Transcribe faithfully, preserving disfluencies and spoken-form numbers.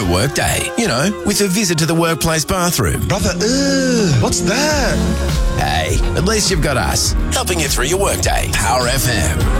your workday. You know, with a visit to the workplace bathroom. Brother, ugh, what's that? Hey, at least you've got us, helping you through your workday. Power F M.